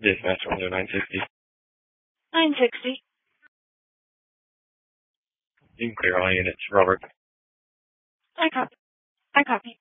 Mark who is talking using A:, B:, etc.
A: Dispatch 960.
B: 960.
A: You can clear all units. Robert.
B: I copy.